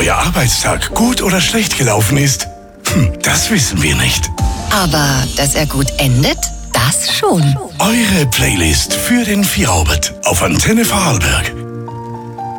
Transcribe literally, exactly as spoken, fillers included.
euer Arbeitstag gut oder schlecht gelaufen ist? Hm, das wissen wir nicht. Aber dass er gut endet, das schon. Eure Playlist für den Feierabend auf Antenne Vorarlberg.